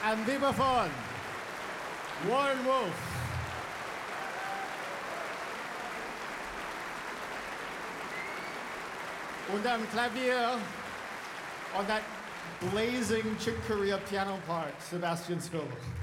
am Vibraphone, Warren Wolf. Und am Klavier, on that blazing Chick Corea piano part, Sebastian Scoble.